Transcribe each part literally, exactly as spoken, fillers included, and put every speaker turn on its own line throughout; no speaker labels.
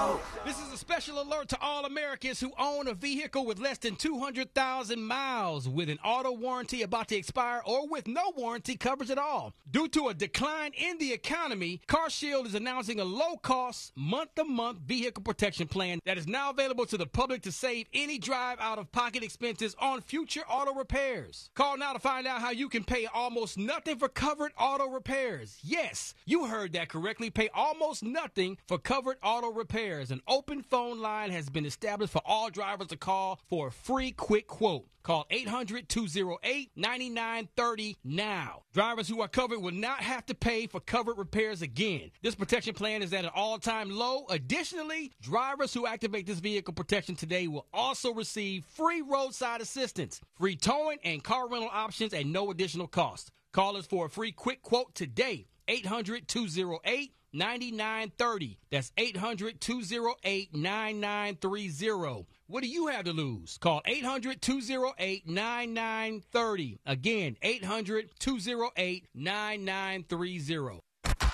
This is a special alert to all Americans who own a vehicle with less than two hundred thousand miles with an auto warranty about to expire or with no warranty coverage at all. Due to a decline in the economy, CarShield is announcing a low-cost, month-to-month vehicle protection plan that is now available to the public to save any drive out-of-pocket expenses on future auto repairs. Call now to find out how you can pay almost nothing for covered auto repairs. Yes, you heard that correctly. Pay almost nothing for covered auto repairs. An open phone line has been established for all drivers to call for a free quick quote. Call eight hundred, two oh eight, nine nine three oh now. Drivers who are covered will not have to pay for covered repairs again. This protection plan is at an all-time low. Additionally, drivers who activate this vehicle protection today will also receive free roadside assistance, free towing, and car rental options at no additional cost. Call us for a free quick quote today. eight hundred, two oh eight, nine nine three oh. That's eight hundred, two oh eight, nine nine three oh. What do you have to lose? Call eight hundred, two oh eight, nine nine three oh. Again, eight hundred, two oh eight, nine nine three oh.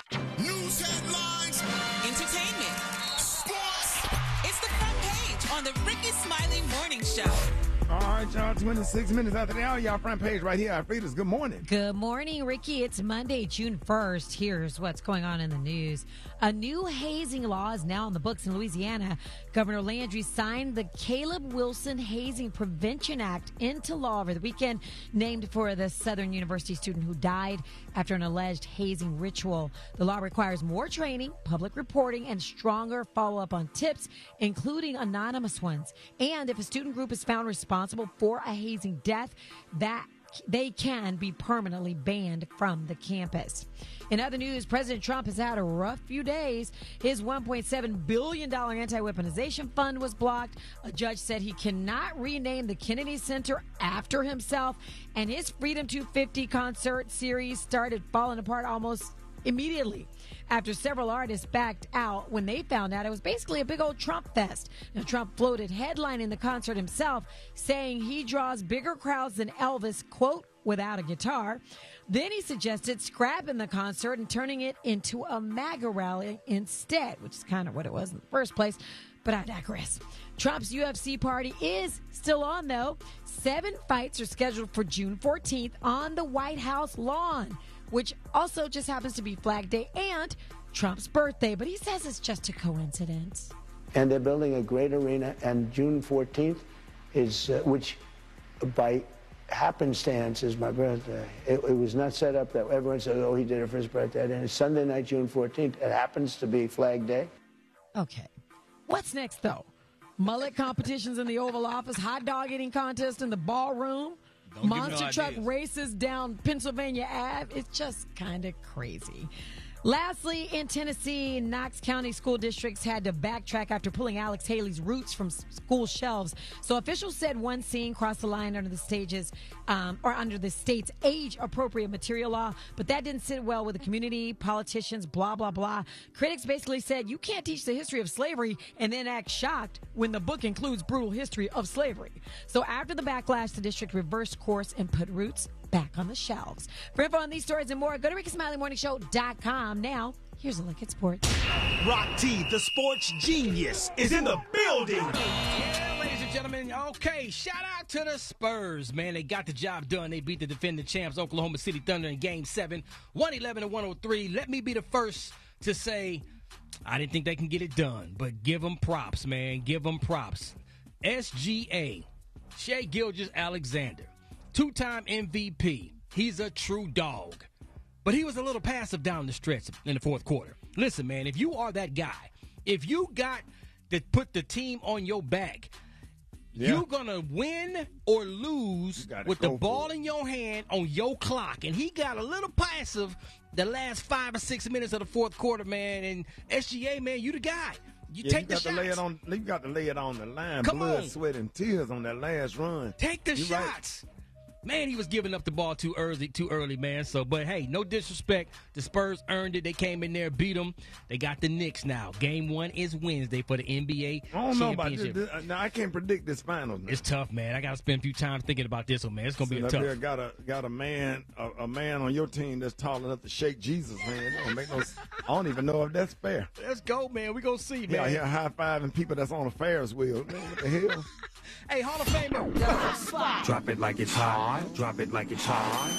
News headlines.
Entertainment.
Sports.
It's the front page on the Ricky Smiley Morning Show.
All right, y'all, twenty-six minutes after the hour, y'all front page right here. Frida's good morning.
Good morning, Ricky. It's Monday, June first. Here's what's going on in the news. A new hazing law is now in the books in Louisiana. Governor Landry signed the Caleb Wilson Hazing Prevention Act into law over the weekend, named for the Southern University student who died after an alleged hazing ritual. The law requires more training, public reporting, and stronger follow-up on tips, including anonymous ones. And if a student group is found responsible for a hazing death, that they can be permanently banned from the campus. In other news, President Trump has had a rough few days. His one point seven billion dollars anti-weaponization fund was blocked. A judge said he cannot rename the Kennedy Center after himself. And his Freedom two fifty concert series started falling apart almost immediately after several artists backed out when they found out it was basically a big old Trump fest. Now, Trump floated headlining the concert himself, saying he draws bigger crowds than Elvis, quote, without a guitar. Then he suggested scrapping the concert and turning it into a MAGA rally instead, which is kind of what it was in the first place. But I digress. Trump's U F C party is still on, though. Seven fights are scheduled for June fourteenth on the White House lawn, which also just happens to be Flag Day and Trump's birthday. But he says it's just a coincidence.
And they're building a great arena, and June fourteenth is, uh, which by happenstance is my birthday. It, it was not set up that everyone said, oh, he did it for his birthday. And it's Sunday night, June fourteenth. It happens to be Flag Day.
Okay. What's next, though? Mullet competitions in the Oval Office, hot dog eating contest in the ballroom,
Don't
monster
no
truck
ideas.
races down Pennsylvania Avenue. It's just kind of crazy. Lastly, in Tennessee, Knox County school districts had to backtrack after pulling Alex Haley's roots from school shelves. So officials said one scene crossed the line under the stage's um, or under the state's age-appropriate material law, but that didn't sit well with the community, politicians, blah, blah, blah. Critics basically said you can't teach the history of slavery and then act shocked when the book includes brutal history of slavery. So after the backlash, the district reversed course and put roots back on the shelves. For info on these stories and more, go to Ricky Smiley Morning Show dot com. Now, here's a look at sports.
Rock T, the sports genius, is in the building.
Yeah, ladies and gentlemen, okay, shout out to the Spurs, man. They got the job done. They beat the defending champs, Oklahoma City Thunder, in Game seven, one eleven to one oh three. Let me be the first to say I didn't think they can get it done, but give them props, man. Give them props. S G A, Shai Gilgeous-Alexander, two-time M V P. He's a true dog. But he was a little passive down the stretch in the fourth quarter. Listen, man, if you are that guy, if you got to put the team on your back, yeah. you're going to win or lose with the ball in your hand on your clock. And he got a little passive the last five or six minutes of the fourth quarter, man. And S G A, man, you the guy. You
yeah,
take
you
the
got
shots.
To lay it on, you got to lay it on the line.
Come
Blood,
on.
sweat, and tears on that last run.
Take the
You're
shots.
Right.
Man, he was giving up the ball too early, too early, man. So, but hey, no disrespect. The Spurs earned it. They came in there, beat them. They got the Knicks now. Game one is Wednesday for the N B A
I don't know about
championship.
this. this- Now I can't predict this finals. Now.
It's tough, man. I got to spend a few times thinking about this one, man. It's gonna be
Sitting
a
up
tough.
there, got a got a man a, a man on your team that's tall enough to shake Jesus, man. It don't make no. I don't even know if that's fair.
Let's go, man. We gonna see,
Yeah,
man.
here high fiving people that's on a Ferris wheel. Man, what the hell?
Hey, Hall of Famer.
Drop it like it's hot. Drop it like it's hot.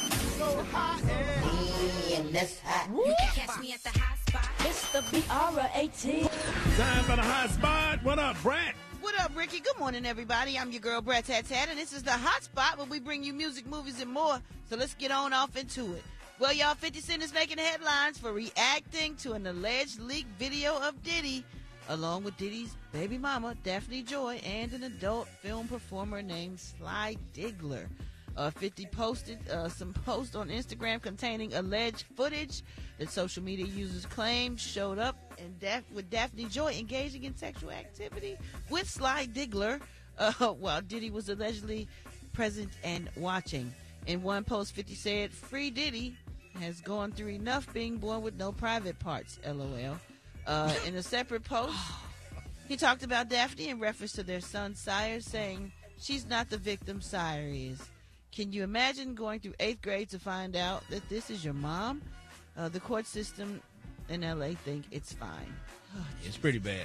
Catch me at the hot spot.
It's the B R A T.
Time for the hot spot. What up, Brett?
What up, Ricky? Good morning, everybody. I'm your girl, Brett Tat Tat, and this is the Hot Spot where we bring you music, movies, and more. So let's get on off into it. Well, y'all, fifty Cent is making headlines for reacting to an alleged leaked video of Diddy, along with Diddy's baby mama, Daphne Joy, and an adult film performer named Sly Diggler. Uh, fifty posted uh, some posts on Instagram containing alleged footage that social media users claim showed up in Daph- with Daphne Joy engaging in sexual activity with Sly Diggler uh, while Diddy was allegedly present and watching. In one post, fifty said, "Free Diddy has gone through enough being born with no private parts, LOL." Uh, in a separate post, he talked about Daphne in reference to their son, Sire, saying, "She's not the victim, Sire is. Can you imagine going through eighth grade to find out that this is your mom?" Uh, the court system in L A think it's fine. Oh,
It's pretty bad.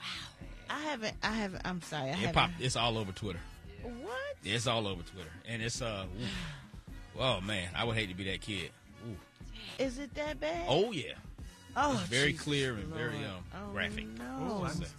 I haven't, I haven't, I'm sorry. I
It
haven't.
popped. It's all over Twitter.
What?
It's all over Twitter, and it's uh. ooh. Oh man, I would hate to be that kid. Ooh.
Is it that bad?
Oh yeah.
Oh,
It's very
Jesus
clear and very
Lord.
um,
Oh,
graphic.
No.
What's that?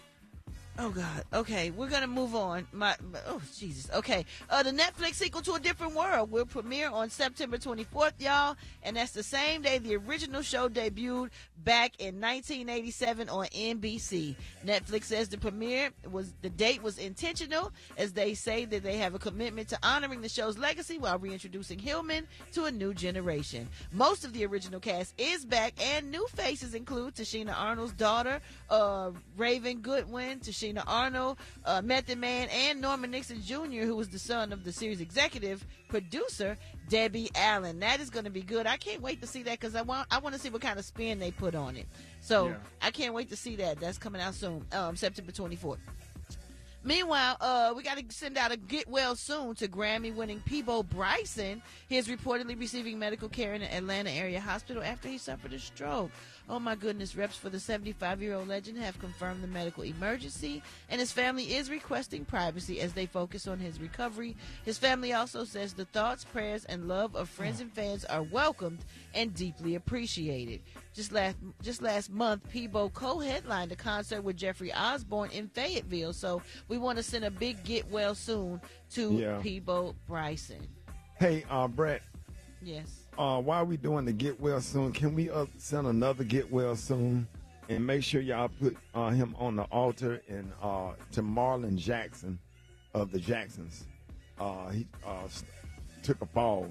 Oh God. Okay, we're gonna move on. My, my oh Jesus. Okay. Uh, the Netflix sequel to A Different World will premiere on September twenty-fourth, y'all, and that's the same day the original show debuted back in nineteen eighty-seven on N B C. Netflix says the premiere was the date was intentional, as they say that they have a commitment to honoring the show's legacy while reintroducing Hillman to a new generation. Most of the original cast is back, and new faces include Tashina Arnold's daughter, uh, Raven Goodwin, Tashina Arnold, uh, Method Man, and Norman Nixon Junior, who was the son of the series executive producer Debbie Allen. That is going to be good. I can't wait to see that because I want I want to see what kind of spin they put on it. So
Yeah.
I can't wait to see that. That's coming out soon, um, September twenty-fourth. Meanwhile, uh, we got to send out a get well soon to Grammy-winning Peabo Bryson. He is reportedly receiving medical care in an Atlanta area hospital after he suffered a stroke. Oh my goodness, reps for the seventy-five-year-old legend have confirmed the medical emergency, and his family is requesting privacy as they focus on his recovery. His family also says the thoughts, prayers, and love of friends and fans are welcomed and deeply appreciated. Just last just last month, Peabo co-headlined a concert with Jeffrey Osborne in Fayetteville, so we want to send a big get well soon to
Yeah.
Peabo Bryson.
Hey, uh, Brett.
Yes.
Uh, while we doing the get well soon, can we uh, send another get well soon, and make sure y'all put uh, him on the altar and uh, to Marlon Jackson of the Jacksons. Uh, he uh, s- took a fall.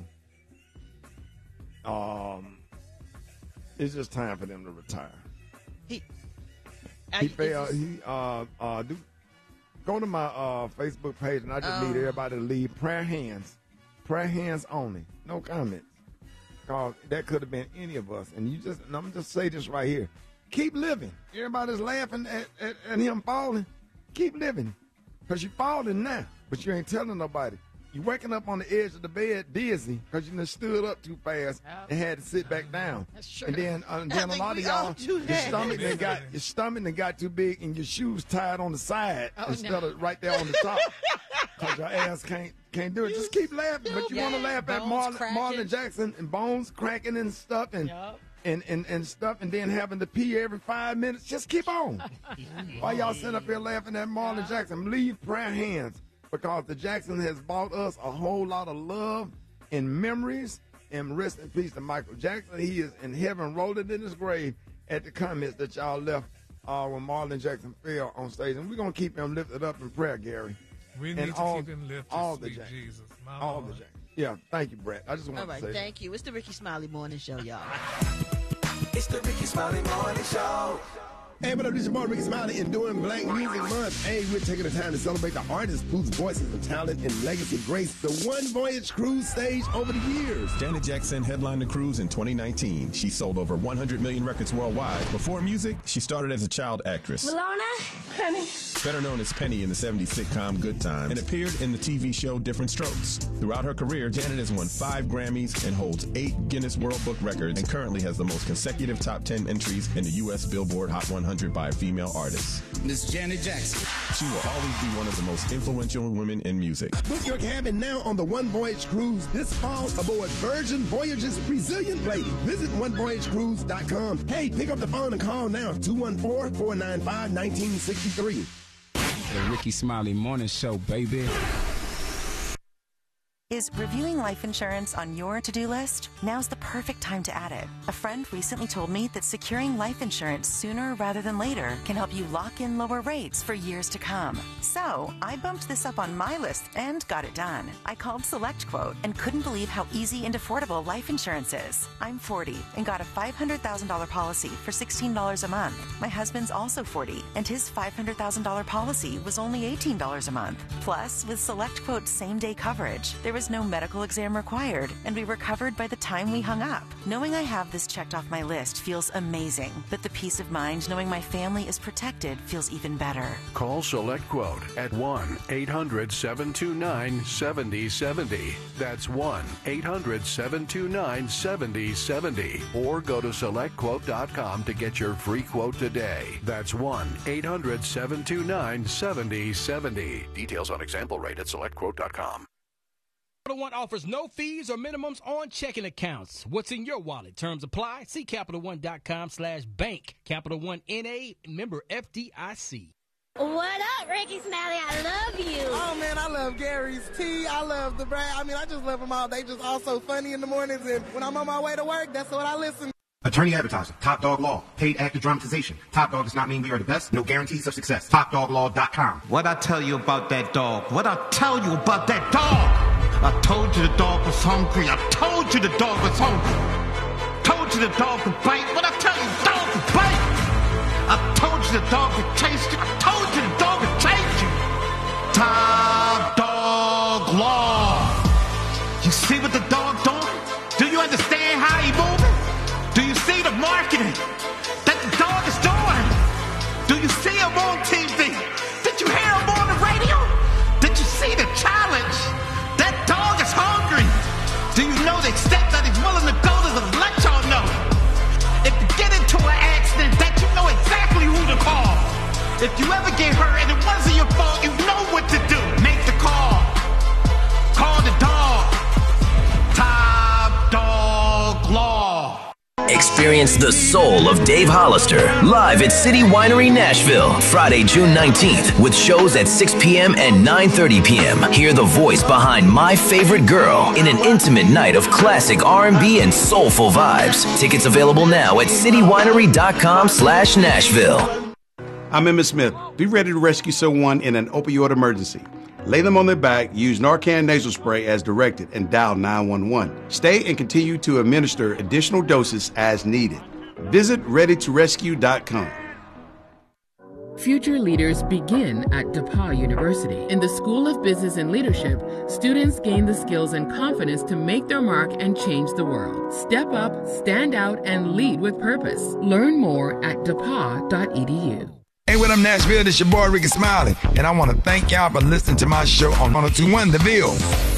Um, it's just time for them to retire.
He
He
I-
failed.
it's-
He uh uh do go to my uh Facebook page, and I just
Oh.
need everybody to leave prayer hands, prayer hands only, no comments. Cause that could have been any of us, and you just and I'm just say this right here: keep living. Everybody's laughing at, at, at him falling. Keep living, cause you're falling now, but you ain't telling nobody. You waking up on the edge of the bed dizzy because you done stood up too fast and had to sit back down.
That's true.
And then, uh, and then a
think
lot of
we all
y'all,
do
your
that.
stomach done got your stomach done got too big and your shoes tied on the side
Oh,
instead
no.
of right there on the top. Cause your ass can't can't do it. Just keep laughing, but you
Yeah,
want to laugh at
bones
Marlon,
cracking.
Marlon Jackson and bones cracking and stuff and.
Yup.
And, and, and stuff, and then having to pee every five minutes. Just keep on. Why y'all sitting up here laughing at Marlon Jackson? Leave prayer hands, because the Jackson has bought us a whole lot of love and memories. And rest in peace to Michael Jackson. He is in heaven, rolling in his grave at the comments that y'all left uh, when Marlon Jackson fell on stage. And we're gonna keep him lifted up in prayer, Gary.
We need
And
to
all-
keep him lifted,
all the
sweet
Jack-
Jesus. My
All
Lord.
the Jackson. Yeah, thank you, Brett. I just wanted
All right,
to say that.
thank you. It's the Ricky Smiley Morning Show, y'all.
It's the Ricky Smiley Morning Show.
Hey, what up, this is your boy Ricky Smiley, and during Black Music Month, hey, we're taking the time to celebrate the artists whose voices and talent and legacy graced the One Voyage Cruise stage over the years.
Janet Jackson headlined the cruise in twenty nineteen. She sold over one hundred million records worldwide. Before music, she started as a child actress.
Malona, honey.
Better known as Penny in the seventies sitcom Good Times, and appeared in the T V show Different Strokes. Throughout her career, Janet has won five Grammys and holds eight Guinness World Book records, and currently has the most consecutive top ten entries in the U S Billboard Hot one hundred by a female artist.
Miss Janet Jackson.
She will always be one of the most influential women in music.
Book your cabin now on the One Voyage Cruise this fall aboard Virgin Voyages Resilient Lady. Visit one voyage cruise dot com. Hey, pick up the phone and call now, two one four, four nine five, one nine six three.
The Ricky Smiley Morning Show, baby.
Is reviewing life insurance on your to-do list? Now's the perfect time to add it. A friend recently told me that securing life insurance sooner rather than later can help you lock in lower rates for years to come. So I bumped this up on my list and got it done. I called SelectQuote and couldn't believe how easy and affordable life insurance is. I'm forty and got a five hundred thousand dollars policy for sixteen dollars a month. My husband's also forty and his five hundred thousand dollars policy was only eighteen dollars a month. Plus, with SelectQuote's same-day coverage, there was no medical exam required, and we were covered by the time we hung up. Knowing I have this checked off my list feels amazing, but the peace of mind knowing my family is protected feels even better.
Call SelectQuote at one eight hundred, seven two nine, seven zero seven zero. That's one eight hundred, seven two nine, seven zero seven zero. Or go to select quote dot com to get your free quote today. That's one eight hundred, seven two nine, seven zero seven zero. Details on example rate at select quote dot com.
Capital One offers no fees or minimums on checking accounts. What's in your wallet? Terms apply. See Capital One dot com slash bank. Capital One N A, member F D I C.
What up, Ricky Smiley? I love you.
Oh, man, I love Gary's Tea. I love the Brad. I mean, I just love them all. They just all so funny in the mornings, and when I'm on my way to work, that's what I listen to.
Attorney advertising, Top Dog Law, paid actor dramatization. Top Dog does not mean we are the best. No guarantees of success. top dog law dot com.
What I tell you about that dog? What I tell you about that dog? I told you the dog was hungry. I told you the dog was hungry. Told you the dog would bite. What I tell you, the dog would bite. I told you the dog would chase you. I told you the dog would chase you. Top Dog Law. You see what the dog doing? Do you understand how he moving? Do you see the marketing that the dog is doing? Do you see him on T V? Did you hear him on the radio? Did you see the challenge? That dog is hungry. Do you know the extent that he's willing to go to the let y'all know? If you get into an accident, that you know exactly who to call. If you ever get hurt and it wasn't your fault, you know what to do. Make the call. Call the dog. Top Dog Law.
Experience the soul of Dave Hollister live at City Winery Nashville, Friday, June nineteenth, with shows at six p.m. and nine thirty p.m. Hear the voice behind My Favorite Girl in an intimate night of classic R and B and soulful vibes. Tickets available now at city winery dot com slash Nashville.
I'm Emmitt Smith. Be ready to rescue someone in an opioid emergency. Lay them on their back, use Narcan nasal spray as directed, and dial nine one one. Stay and continue to administer additional doses as needed. Visit ready to rescue dot com.
Future leaders begin at DePauw University. In the School of Business and Leadership, students gain the skills and confidence to make their mark and change the world. Step up, stand out, and lead with purpose. Learn more at depaw dot e d u.
Hey, what up, Nashville? This your boy, Ricky Smiley, and I want to thank y'all for listening to my show on one oh two point one The Ville.